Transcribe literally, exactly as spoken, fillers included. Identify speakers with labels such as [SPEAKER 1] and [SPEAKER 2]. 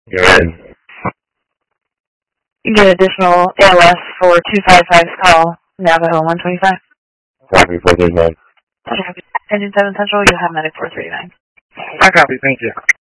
[SPEAKER 1] You're in.
[SPEAKER 2] You get additional A L S for two five five's call, Navajo one twenty-five.
[SPEAKER 1] Copy four thirty-nine.
[SPEAKER 2] Engine seven Central, you have medic four thirty-nine.
[SPEAKER 1] I copy, thank you.